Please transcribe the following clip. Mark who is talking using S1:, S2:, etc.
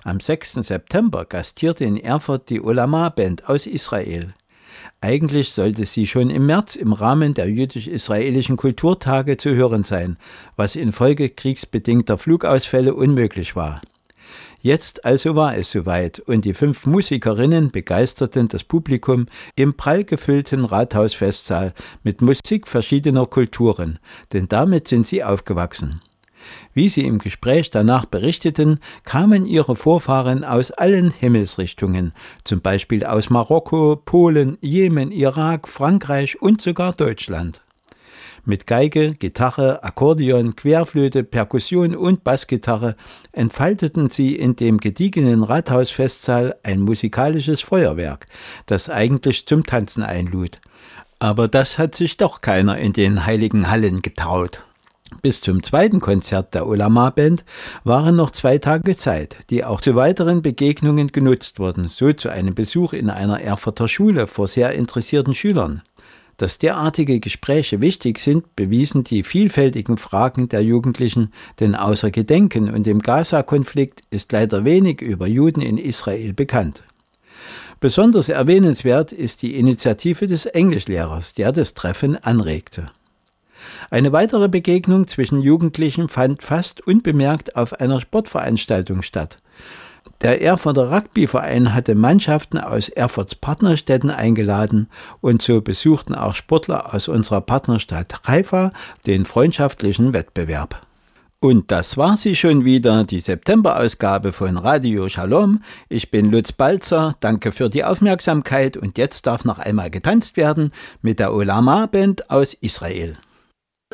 S1: Am 6. September gastierte in Erfurt die Olama-Band aus Israel. Eigentlich sollte sie schon im März im Rahmen der jüdisch-israelischen Kulturtage zu hören sein, was infolge kriegsbedingter Flugausfälle unmöglich war. Jetzt also war es soweit und die 5 Musikerinnen begeisterten das Publikum im prall gefüllten Rathausfestsaal mit Musik verschiedener Kulturen, denn damit sind sie aufgewachsen. Wie sie im Gespräch danach berichteten, kamen ihre Vorfahren aus allen Himmelsrichtungen, zum Beispiel aus Marokko, Polen, Jemen, Irak, Frankreich und sogar Deutschland. Mit Geige, Gitarre, Akkordeon, Querflöte, Perkussion und Bassgitarre entfalteten sie in dem gediegenen Rathausfestsaal ein musikalisches Feuerwerk, das eigentlich zum Tanzen einlud. Aber das hat sich doch keiner in den heiligen Hallen getraut. Bis zum zweiten Konzert der Olama-Band waren noch 2 Tage Zeit, die auch zu weiteren Begegnungen genutzt wurden, so zu einem Besuch in einer Erfurter Schule vor sehr interessierten Schülern. Dass derartige Gespräche wichtig sind, bewiesen die vielfältigen Fragen der Jugendlichen, denn außer Gedenken und dem Gaza-Konflikt ist leider wenig über Juden in Israel bekannt. Besonders erwähnenswert ist die Initiative des Englischlehrers, der das Treffen anregte. Eine weitere Begegnung zwischen Jugendlichen fand fast unbemerkt auf einer Sportveranstaltung statt. Der Erfurter Rugbyverein hatte Mannschaften aus Erfurts Partnerstädten eingeladen und so besuchten auch Sportler aus unserer Partnerstadt Haifa den freundschaftlichen Wettbewerb. Und das war sie schon wieder, die September-Ausgabe von Radio Shalom. Ich bin Lutz Balzer, danke für die Aufmerksamkeit und jetzt darf noch einmal getanzt werden mit der Olama-Band aus Israel.